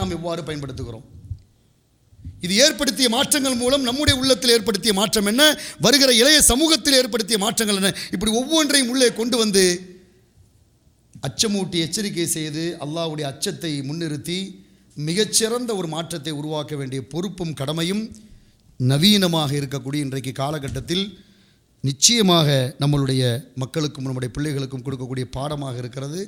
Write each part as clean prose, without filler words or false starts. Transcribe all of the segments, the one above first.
நாம் எவ்வாறு பயன்படுத்துகிறோம்? இது ஏற்படுத்திய மாற்றங்கள் மூலம் நம்முடைய உள்ளத்தில் ஏற்படுத்திய மாற்றம் என்ன, வருகிற இளைய சமூகத்தில் ஏற்படுத்திய மாற்றங்கள் என்ன, இப்படி ஒவ்வொன்றையும் உள்ளே கொண்டு வந்து அச்சமூட்டி எச்சரிக்கை செய்து அல்லாஹ்வுடைய அச்சத்தை முன்னிறுத்தி மிகச்சிறந்த ஒரு மாற்றத்தை உருவாக்க வேண்டிய பொறுப்பும் கடமையும் நவீனமாக இருக்கக்கூடிய இன்றைக்கு காலகட்டத்தில் நிச்சயமாக நம்மளுடைய மக்களுக்கும் நம்முடைய பிள்ளைகளுக்கும் கொடுக்கக்கூடிய பாடமாக இருக்கிறது.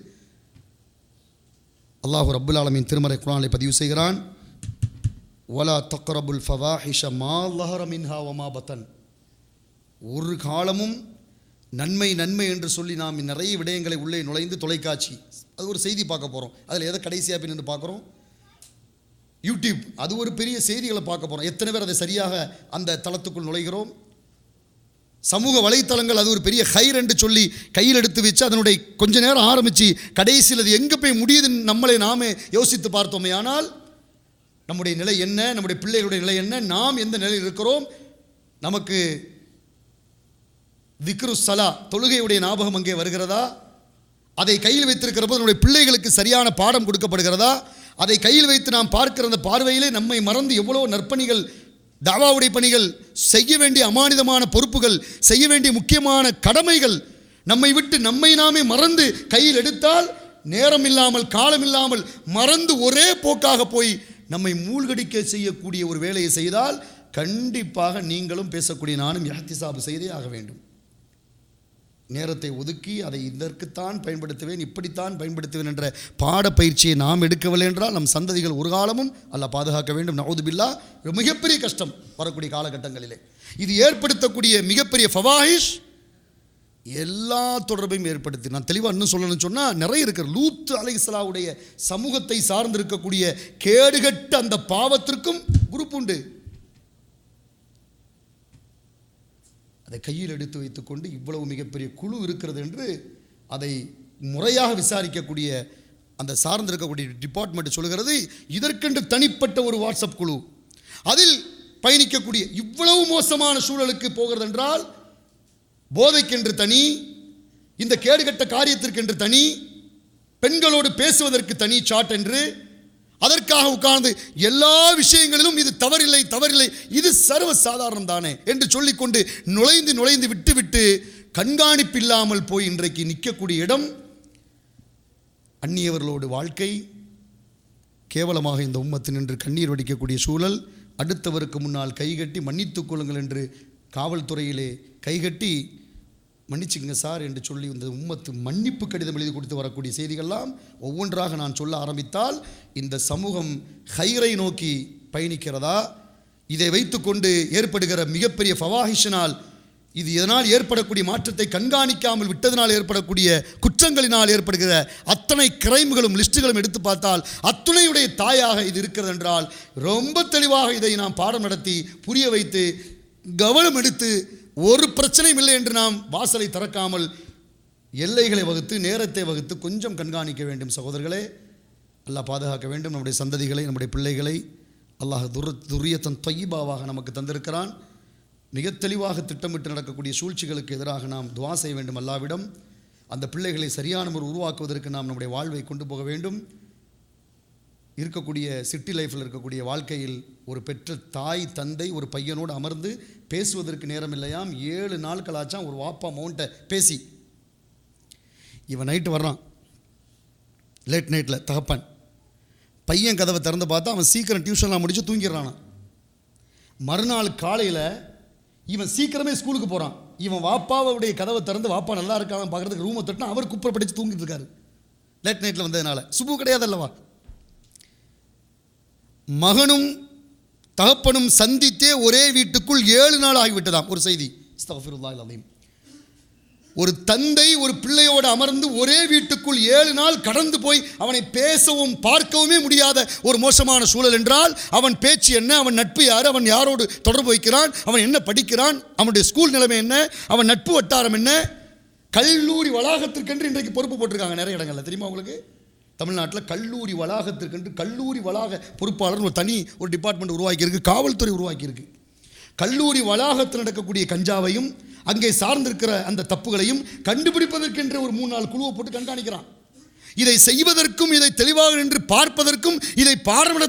அல்லாஹ் ரப்புல் ஆலமீன் திருமறை குர்ஆனிலே பதிவு செய்கிறான், வலா தக்ரபுல் ஃபவாஹிஷ மா ظஹர மின்ஹா வமா பத்தன். ஒரு காலமும் நன்மை நன்மை என்று சொல்லி நாம் நிறைய விடயங்களை உள்ளே நுழைந்து தொலைக்காட்சி, அது ஒரு செய்தி பார்க்க போகிறோம், அதில் எதை கடைசியாக பின்னு பார்க்குறோம், யூடியூப், அது ஒரு பெரிய செய்திகளை பார்க்க போகிறோம். எத்தனை பேர் அதை சரியாக அந்த தளத்துக்குள் நுழைகிறோம்? சமூக வலைத்தளங்கள் அது ஒரு பெரிய ஹைர் என்று சொல்லி கையில் எடுத்து வச்சு அதனுடைய கொஞ்ச நேரம் ஆரம்பித்து கடைசியில் அது எங்கே போய் முடியுதுன்னு நம்மளை நாமே யோசித்து பார்த்தோமே. ஆனால் நம்முடைய நிலை என்ன, நம்முடைய பிள்ளைகளுடைய நிலை என்ன, நாம் எந்த நிலையில் இருக்கிறோம்? நமக்கு திக்ரு ஸலா, தொழுகையுடைய ஞாபகம் அங்கே வருகிறதா? அதை கையில் வைத்திருக்கிற போது நம்முடைய பிள்ளைகளுக்கு சரியான பாடம் கொடுக்கப்படுகிறதா? அதை கையில் வைத்து நாம் பார்க்கிற அந்த பார்வையிலே நம்மை மறந்து எவ்வளோ நற்பணிகள், தாவாவுடைய பணிகள், செய்ய வேண்டிய அமானிதமான பொறுப்புகள், செய்ய வேண்டிய முக்கியமான கடமைகள் நம்மை விட்டு நம்மை நாமே மறந்து கையில் எடுத்தால், நேரம் இல்லாமல் காலம் இல்லாமல் மறந்து ஒரே போக்காக போய் நம்மை மூழ்கடிக்க செய்யக்கூடிய ஒரு வேலையை செய்தால் கண்டிப்பாக நீங்களும் பேசக்கூடிய நானும் இஹ்திசாப் செய்தே ஆக வேண்டும். நேரத்தை ஒதுக்கி அதை இதற்குத்தான் பயன்படுத்துவேன், இப்படித்தான் பயன்படுத்துவேன் என்ற பாடப்பயிற்சியை நாம் எடுக்கவில்லை என்றால் நம் சந்ததிகள் ஒரு காலமும் அல்லாஹ் பாதுகாக்க வேண்டும். நஊது பில்லாஹ், மிகப்பெரிய கஷ்டம் வரக்கூடிய காலகட்டங்களிலே. இது ஏற்படுத்தக்கூடிய மிகப்பெரிய ஃபவாஹிஷ் எல்லா தொடர்பையும் ஏற்படுத்தி, நான் தெளிவாக இன்னும் சொல்லணும்னு சொன்னால் நிறைய இருக்கிற லூத் அலைஹிஸ்ஸலாமுடைய சமூகத்தை சார்ந்திருக்கக்கூடிய கேடுகட்ட அந்த பாவத்திற்கும் குரூப் உண்டு. அதை கையில் எடுத்து வைத்துக்கொண்டு இவ்வளவு மிகப்பெரிய குழு இருக்கிறது என்று அதை முறையாக விசாரிக்கக்கூடிய அந்த சார்ந்திருக்கக்கூடிய டிபார்ட்மெண்ட் சொல்கிறது, இதற்கென்று தனிப்பட்ட ஒரு வாட்ஸ்அப் குழு, அதில் பயணிக்கக்கூடிய இவ்வளவு மோசமான சூழலுக்கு போகிறது என்றால் போதைக்கென்று தனி, இந்த கேடுகட்ட காரியத்திற்கென்று தனி, பெண்களோடு பேசுவதற்கு தனி சாட் என்று அதற்காக உட்கார்ந்து எல்லா விஷயங்களிலும் இது தவறில்லை தவறில்லை, இது சர்வ சாதாரணம் தானே என்று சொல்லிக்கொண்டு நுழைந்து விட்டு கண்காணிப்பு இல்லாமல் போய் இன்றைக்கு நிற்கக்கூடிய இடம் அந்நியவர்களோடு வாழ்க்கை. கேவலமாக இந்த உம்மத்து நின்று கண்ணீர் வடிக்கக்கூடிய சூழல், அடுத்தவருக்கு முன்னால் கைகட்டி மன்னித்துக் கொள்ளுங்கள் என்று காவல்துறையிலே கைகட்டி மன்னிச்சுங்க சார் என்று சொல்லி இந்த உம்மத்து மன்னிப்பு கடிதம் எழுதி கொடுத்து வரக்கூடிய செய்திகள்லாம் ஒவ்வொன்றாக நான் சொல்ல ஆரம்பித்தால் இந்த சமூகம் ஹைரை நோக்கி பயணிக்கிறதா? இதை வைத்துக்கொண்டு ஏற்படுகிற மிகப்பெரிய ஃபவாஹிஷினால், இது இதனால் ஏற்படக்கூடிய மாற்றத்தை கண்காணிக்காமல் விட்டதனால் ஏற்படக்கூடிய குற்றங்களினால் ஏற்படுகிற அத்தனை கிரைம்களும் லிஸ்ட்டுகளும் எடுத்து பார்த்தால் அத்துணையுடைய தாயாக இது இருக்கிறது என்றால் ரொம்ப தெளிவாக இதை நாம் பாடம் நடத்தி புரிய வைத்து கவனம் எடுத்து ஒரு பிரச்சனையும் இல்லை என்று நாம் வாசலை திறக்காமல் எல்லைகளை வகுத்து நேரத்தை வகுத்து கொஞ்சம் கண்காணிக்க வேண்டும். சகோதரர்களே, அல்லாஹ் பாதுகாக்க வேண்டும். நம்முடைய சந்ததிகளை, நம்முடைய பிள்ளைகளை அல்லாஹ் துர்ரியத்தன் தொய்யிபாவாக நமக்கு தந்திருக்கிறான். மிக தெளிவாக திட்டமிட்டு நடக்கக்கூடிய சூழ்ச்சிகளுக்கு எதிராக நாம் துவா செய்ய வேண்டும் அல்லாஹ்விடம். அந்த பிள்ளைகளை சரியான முறை உருவாக்குவதற்கு நாம் நம்முடைய வாழ்வை கொண்டு போக வேண்டும். இருக்கக்கூடிய சிட்டி லைஃப்பில் இருக்கக்கூடிய வாழ்க்கையில் ஒரு பெற்ற தாய் தந்தை ஒரு பையனோடு அமர்ந்து பேசுவதற்கு நேரம் இல்லையாம். 7 நாட்களாச்சாம் ஒரு வாப்பா மவுண்ட்டை பேசி. இவன் நைட்டு வர்றான், லேட் நைட்டில் தகப்பன் பையன் கதவை திறந்து பார்த்தா அவன் சீக்கிரம் டியூஷன்லாம் முடித்து தூங்கிடுறானா. மறுநாள் காலையில் இவன் சீக்கிரமே ஸ்கூலுக்கு போகிறான். இவன் வாப்பாவுடைய கதவை திறந்து வாப்பா நல்லா இருக்கான்னு பார்க்குறதுக்கு ரூமை தட்டினா அவர் குப்பரை படித்து தூங்கிட்டு இருக்காரு. லேட் நைட்டில் வந்ததுனால சுபு கிடையாது அல்லவா. மகனும் தகப்பனும் சந்தித்தே ஒரே வீட்டுக்குள் 7 நாள் ஆகிவிட்டதாம். ஒரு செய்தி, அஸ்தக்ஃபிருல்லாஹில் அலீம். ஒரு தந்தை ஒரு பிள்ளையோடு அமர்ந்து ஒரே வீட்டுக்குள் 7 நாள் கடந்து போய் அவனை பேசவும் பார்க்கவுமே முடியாத ஒரு மோசமான சூழல் என்றால் அவன் பேச்சு என்ன, அவன் நட்பு யார், அவன் யாரோடு தொடர்பு வைக்கிறான், அவன் என்ன படிக்கிறான், அவனுடைய ஸ்கூல் நிலைமை என்ன, அவன் நட்பு வட்டாரம் என்ன. கல்லூரி வளாகத்திற்கென்று இன்றைக்கு பொறுப்பு போட்டிருக்காங்க நிறைய இடங்களில், தெரியுமா உங்களுக்கு? தமிழ்நாட்டில் கல்லூரி வளாகத்திற்கென்று கல்லூரி வளாக பொறுப்பாளர் ஒரு தனி ஒரு டிபார்ட்மெண்ட் உருவாக்கியிருக்கு, காவல்துறை உருவாக்கியிருக்கு. கல்லூரி வளாகத்தில் நடக்கக்கூடிய கஞ்சாவையும் அங்கே சார்ந்திருக்கிற அந்த தப்புகளையும் கண்டுபிடிப்பதற்கென்ற ஒரு 3-4 குழுவை போட்டு கண்காணிக்கிறான். இதை செய்வதற்கும் இதை தெளிவாக நின்று பார்ப்பதற்கும் இதை பாடம்